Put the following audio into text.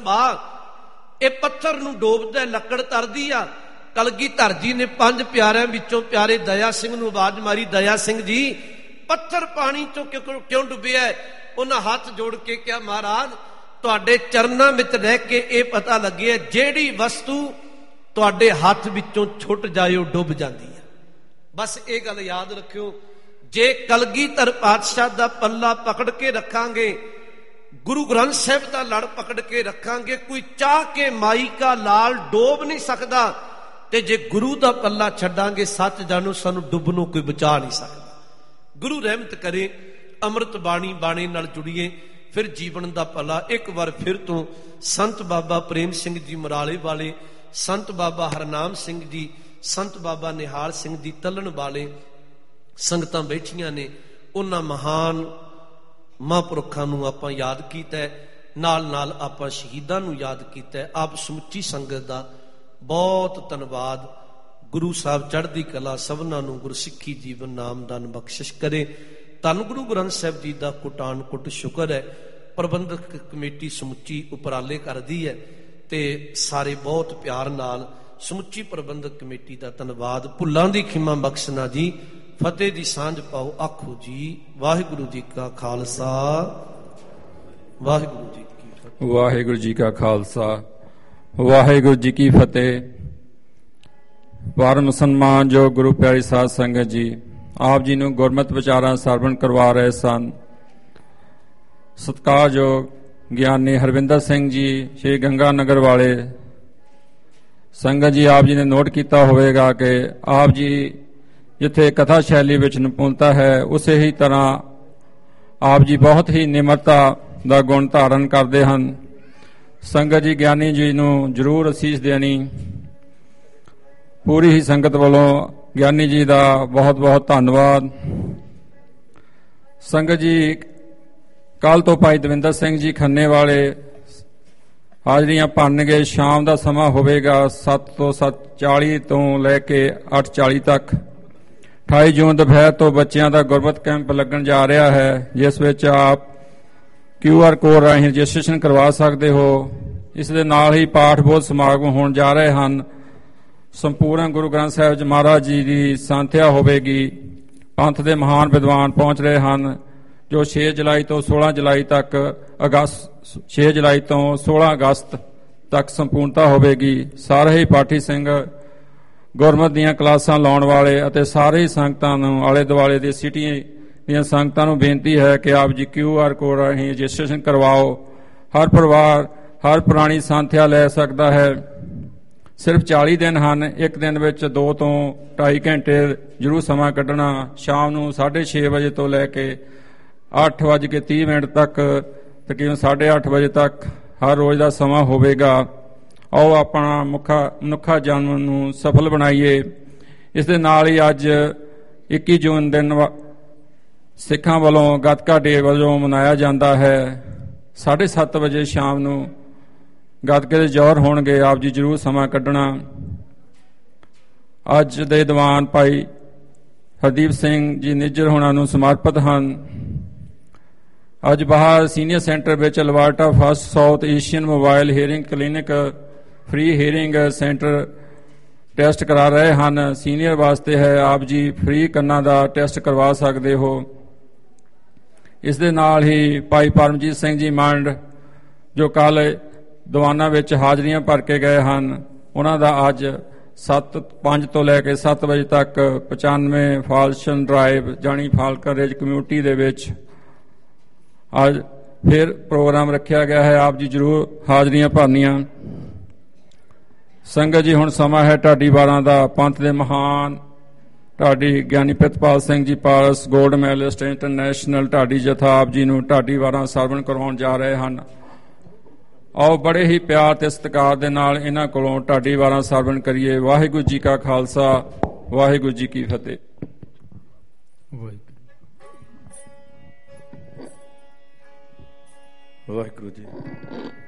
ਸੁਭਾਅ, ਇਹ ਪੱਥਰ ਨੂੰ ਡੋਬਦਾ, ਲੱਕੜ ਤਰਦੀ ਆ। ਕਲਗੀਧਰ ਜੀ ਨੇ 5 ਪਿਆਰਿਆਂ ਵਿੱਚੋਂ ਪਿਆਰੇ ਦਇਆ ਸਿੰਘ ਨੂੰ ਆਵਾਜ਼ ਮਾਰੀ, ਦਇਆ ਸਿੰਘ ਜੀ ਪੱਥਰ ਪਾਣੀ ਚੋਂ ਕਿਉਂ ਡੁੱਬਿਆ? ਉਹਨਾਂ ਹੱਥ ਜੋੜ ਕੇ ਕਿਹਾ, ਮਹਾਰਾਜ ਤੁਹਾਡੇ ਚਰਨਾਂ ਵਿੱਚ ਰਹਿ ਕੇ ਇਹ ਪਤਾ ਲੱਗਿਆ, ਜਿਹੜੀ ਵਸਤੂ ਤੁਹਾਡੇ ਹੱਥ ਵਿੱਚੋਂ ਛੁੱਟ ਜਾਏ ਉਹ ਡੁੱਬ ਜਾਂਦੀ ਹੈ। ਬਸ ਇਹ ਗੱਲ ਯਾਦ ਰੱਖਿਓ, ਜੇ ਕਲਗੀਧਰ ਪਾਤਸ਼ਾਹ ਦਾ ਪੱਲਾ ਪਕੜ ਕੇ ਰੱਖਾਂਗੇ, ਗੁਰੂ ਗ੍ਰੰਥ ਸਾਹਿਬ ਦਾ ਲੜ ਪਕੜ ਕੇ ਰੱਖਾਂਗੇ, ਕੋਈ ਚਾਹ ਕੇ ਮਾਈ ਕਾ ਲਾਲ ਡੋਬ ਨਹੀਂ ਸਕਦਾ। ਤੇ ਜੇ ਗੁਰੂ ਦਾ ਪੱਲਾ ਛੱਡਾਂਗੇ, ਸੱਚ ਜਾਣੋ ਸਾਨੂੰ ਡੁੱਬਣੋਂ ਕੋਈ ਬਚਾ ਨਹੀਂ ਸਕਦਾ। ਗੁਰੂ ਰਹਿਮਤ ਕਰੇ, ਅੰਮ੍ਰਿਤ ਬਾਣੀ ਨਾਲ ਜੁੜੀਏ, ਫਿਰ ਜੀਵਨ ਦਾ ਭਲਾ। ਇੱਕ ਵਾਰ ਫਿਰ ਤੋਂ ਸੰਤ ਬਾਬਾ ਪ੍ਰੇਮ ਸਿੰਘ ਜੀ ਮਰਾਲੇ ਵਾਲੇ, ਸੰਤ ਬਾਬਾ ਹਰਨਾਮ ਸਿੰਘ ਜੀ, ਸੰਤ ਬਾਬਾ ਨਿਹਾਲ ਸਿੰਘ ਜੀ ਤਲਣ ਵਾਲੇ ਸੰਗਤਾਂ ਬੈਠੀਆਂ ਨੇ। ਉਹਨਾਂ ਮਹਾਨ ਮਹਾਂਪੁਰਖਾਂ ਨੂੰ ਆਪਾਂ ਯਾਦ ਕੀਤਾ, ਨਾਲ ਨਾਲ ਆਪਾਂ ਸ਼ਹੀਦਾਂ ਨੂੰ ਯਾਦ ਕੀਤਾ। ਆਪ ਸਮੁੱਚੀ ਸੰਗਤ ਦਾ ਬਹੁਤ ਧੰਨਵਾਦ। ਗੁਰੂ ਸਾਹਿਬ ਚੜ੍ਹਦੀ ਕਲਾ ਸਭਨਾਂ ਨੂੰ ਗੁਰਸਿੱਖੀ ਜੀਵਨ ਨਾਮਦਾਨ ਬਖਸ਼ਿਸ਼ ਕਰੇ। ਧੰਨ ਗੁਰੂ ਗ੍ਰੰਥ ਸਾਹਿਬ ਜੀ ਦਾ ਕੋਟਾਨ ਕੋਟ ਸ਼ੁਕਰ ਹੈ। ਪ੍ਰਬੰਧਕ ਕਮੇਟੀ ਸਮੁੱਚੀ ਉਪਰਾਲੇ ਕਰਦੀ ਹੈ ਤੇ ਸਾਰੇ ਬਹੁਤ ਪਿਆਰ ਨਾਲ। ਸਮੁੱਚੀ ਪ੍ਰਬੰਧਕ ਕਮੇਟੀ ਦਾ ਧੰਨਵਾਦ। ਭੁੱਲਾਂ ਦੀ ਖਿਮਾ ਬਖਸ਼ਣਾ ਜੀ। ਫਤਿਹ ਦੀ ਸਾਂਝ ਪਾਓ, ਆਖੋ ਜੀ ਵਾਹਿਗੁਰੂ ਜੀ ਕਾ ਖਾਲਸਾ, ਵਾਹਿਗੁਰੂ ਜੀ ਕੀ ਫਤਿਹ। ਵਾਹਿਗੁਰੂ ਜੀ ਕਾ ਖਾਲਸਾ, ਵਾਹਿਗੁਰੂ ਜੀ ਕੀ ਫਤਿਹ। ਪਰਮ ਸਨਮਾਨਯੋਗ ਗੁਰੂ ਪਿਆਰੀ ਸਾਧ ਸੰਗਤ ਜੀ, ਆਪ ਜੀ ਨੂੰ ਗੁਰਮਤਿ ਵਿਚਾਰਾਂ ਸਰਵਣ ਕਰਵਾ ਰਹੇ ਸਨ। ਸਤਿਕਾਰਯੋਗ ਗਿਆਨੀ ਹਰਵਿੰਦਰ ਸਿੰਘ ਜੀ, ਸ਼੍ਰੀ ਗੰਗਾ ਨਗਰ ਵਾਲੇ ਸੰਗਤ ਜੀ, ਆਪ ਜੀ ਨੇ ਨੋਟ ਕੀਤਾ ਹੋਵੇਗਾ ਕਿ ਆਪ ਜੀ ਜਿੱਥੇ ਕਥਾ ਸ਼ੈਲੀ ਵਿੱਚ ਨਿਪੁੰਨਤਾ ਹੈ, ਉਸੇ ਹੀ ਤਰ੍ਹਾਂ ਆਪ ਜੀ ਬਹੁਤ ਹੀ ਨਿਮਰਤਾ ਦਾ ਗੁਣ ਧਾਰਨ ਕਰਦੇ ਹਨ। ਸੰਗਤ ਜੀ, ਗਿਆਨੀ ਜੀ ਨੂੰ ਜ਼ਰੂਰ ਅਸੀਸ ਦੇਣੀ। ਪੂਰੀ ਹੀ ਸੰਗਤ ਵੱਲੋਂ ਗਿਆਨੀ ਜੀ ਦਾ ਬਹੁਤ ਬਹੁਤ ਧੰਨਵਾਦ। ਸੰਗਤ ਜੀ, ਕੱਲ ਤੋਂ ਭਾਈ ਦਵਿੰਦਰ ਸਿੰਘ ਜੀ ਖੰਨੇ ਵਾਲੇ ਹਾਜ਼ਰੀਆਂ ਭਰਨਗੇ। ਸ਼ਾਮ ਦਾ ਸਮਾਂ ਹੋਵੇਗਾ 7 ਤੋਂ 7:40 ਤੋਂ ਲੈ ਕੇ 8:40 ਤੱਕ। 28 ਜੂਨ ਦੁਪਹਿਰ ਤੋਂ ਬੱਚਿਆਂ ਦਾ ਗੁਰਮਤਿ ਕੈਂਪ ਲੱਗਣ ਜਾ ਰਿਹਾ ਹੈ, ਜਿਸ ਵਿੱਚ ਆਪ QR ਕੋਡ ਰਾਹੀਂ ਰਜਿਸਟ੍ਰੇਸ਼ਨ ਕਰਵਾ ਸਕਦੇ ਹੋ। ਇਸ ਦੇ ਨਾਲ ਹੀ ਪਾਠ ਬੋਧ ਸਮਾਗਮ ਹੋਣ ਜਾ ਰਹੇ ਹਨ। ਸੰਪੂਰਨ ਗੁਰੂ ਗ੍ਰੰਥ ਸਾਹਿਬ ਜੀ ਮਹਾਰਾਜ ਜੀ ਦੀ ਸਾਂਥਿਆ ਹੋਵੇਗੀ। ਪੰਥ ਦੇ ਮਹਾਨ ਵਿਦਵਾਨ ਪਹੁੰਚ ਰਹੇ ਹਨ, ਜੋ 6 ਜੁਲਾਈ ਤੋਂ 16 ਜੁਲਾਈ ਤੱਕ 6 ਜੁਲਾਈ ਤੋਂ 16 ਅਗਸਤ ਤੱਕ ਸੰਪੂਰਨਤਾ ਹੋਵੇਗੀ। ਸਾਰੇ ਹੀ ਪਾਠੀ ਸਿੰਘ, ਗੁਰਮਤਿ ਦੀਆਂ ਕਲਾਸਾਂ ਲਾਉਣ ਵਾਲੇ ਅਤੇ ਸਾਰੇ ਹੀ ਸੰਗਤਾਂ ਨੂੰ, ਆਲੇ ਦੁਆਲੇ ਦੀ ਸਿਟੀ ਦੀਆਂ ਸੰਗਤਾਂ ਨੂੰ ਬੇਨਤੀ ਹੈ ਕਿ ਆਪ ਜੀ QR ਕੋਡ ਰਾਹੀਂ ਰਜਿਸਟ੍ਰੇਸ਼ਨ ਕਰਵਾਓ। ਹਰ ਪਰਿਵਾਰ ਹਰ ਪੁਰਾਣੀ ਸਾਂਥਿਆ ਲੈ ਸਕਦਾ ਹੈ। ਸਿਰਫ 40 ਦਿਨ ਹਨ। ਇੱਕ ਦਿਨ ਵਿੱਚ 2 ਤੋਂ 2.5 ਘੰਟੇ ਜ਼ਰੂਰ ਸਮਾਂ ਕੱਢਣਾ। ਸ਼ਾਮ ਨੂੰ 6:30 ਵਜੇ ਤੋਂ ਲੈ ਕੇ 8:30 ਤੱਕ, ਤਕਰੀਬਨ 8:30 ਵਜੇ ਤੱਕ ਹਰ ਰੋਜ਼ ਦਾ ਸਮਾਂ ਹੋਵੇਗਾ। ਆਓ ਆਪਣਾ ਮਨੁੱਖਾ ਜਨਮ ਨੂੰ ਸਫਲ ਬਣਾਈਏ। ਇਸ ਦੇ ਨਾਲ ਹੀ ਅੱਜ 21 ਜੂਨ ਦਿਨ ਸਿੱਖਾਂ ਵੱਲੋਂ ਗੱਤਕਾ ਡੇ ਵਜੋਂ ਮਨਾਇਆ ਜਾਂਦਾ ਹੈ। 7:30 ਵਜੇ ਸ਼ਾਮ ਨੂੰ ਗੱਤਕੇ ਦੇ ਜੌਹਰ ਹੋਣਗੇ। ਆਪ ਜੀ ਜ਼ਰੂਰ ਸਮਾਂ ਕੱਢਣਾ। ਅੱਜ ਦੇ ਦੀਵਾਨ ਭਾਈ ਹਰਦੀਪ ਸਿੰਘ ਜੀ ਨਿੱਜਰ ਹੋਣਾ ਨੂੰ ਸਮਰਪਿਤ ਹਨ। ਅੱਜ ਬਾਹਰ ਸੀਨੀਅਰ ਸੈਂਟਰ ਵਿੱਚ ਲਵਾਰਟਾ first south Asian mobile hearing clinic free hearing centre test ਕਰਾ ਰਹੇ ਹਨ। ਸੀਨੀਅਰ ਵਾਸਤੇ ਹੈ। ਆਪ ਜੀ ਫ੍ਰੀ ਕੰਨਾਂ ਦਾ ਟੈਸਟ ਕਰਵਾ ਸਕਦੇ ਹੋ। ਇਸ ਦੇ ਨਾਲ ਹੀ ਭਾਈ ਪਰਮਜੀਤ ਸਿੰਘ ਜੀ ਮੰਡ, ਜੋ ਕੱਲ੍ਹ ਦੀਵਾਨਾਂ ਵਿੱਚ ਹਾਜ਼ਰੀਆਂ ਭਰ ਕੇ ਗਏ ਹਨ, ਉਹਨਾਂ ਦਾ ਅੱਜ 5 ਤੋਂ ਲੈ ਕੇ 7 ਵਜੇ ਤੱਕ 95 ਫਾਲਸ਼ਨ ਡਰਾਈਵ ਜਾਣੀ ਫਾਲਕਨ ਰੇਜ ਕਮਿਊਨਿਟੀ ਦੇ ਵਿੱਚ ਅੱਜ ਫਿਰ ਪ੍ਰੋਗਰਾਮ ਰੱਖਿਆ ਗਿਆ ਹੈ। ਆਪ ਜੀ ਜ਼ਰੂਰ ਹਾਜ਼ਰੀਆਂ ਭਰਨੀਆਂ। ਸੰਗਤ ਜੀ, ਹੁਣ ਸਮਾਂ ਹੈ ਢਾਡੀ ਵਾਰਾਂ ਦਾ। ਪੰਥ ਦੇ ਮਹਾਨ ਢਾਡੀ ਗਿਆਨੀ ਪ੍ਰਿਤਪਾਲ ਸਿੰਘ ਜੀ ਪਾਰਸ, ਗੋਲਡ ਮੈਡਲਿਸਟ ਇੰਟਰਨੈਸ਼ਨਲ ਢਾਡੀ ਜਥਾ, ਆਪ ਜੀ ਨੂੰ ਢਾਡੀ ਵਾਰਾਂ ਸਰਵਣ ਕਰਵਾਉਣ ਜਾ ਰਹੇ ਹਨ। ਆਓ ਬੜੇ ਹੀ ਪਿਆਰ ਤੇ ਸਤਿਕਾਰ ਦੇ ਨਾਲ ਇਹਨਾਂ ਕੋਲੋਂ ਢਾਡੀ ਵਾਰਾਂ ਸਰਵਣ ਕਰੀਏ। ਵਾਹਿਗੁਰੂ ਜੀ ਕਾ ਖਾਲਸਾ, ਵਾਹਿਗੁਰੂ ਜੀ ਕੀ ਫਤਿਹ। ਵਾਹਿਗੁਰੂ ਜੀ।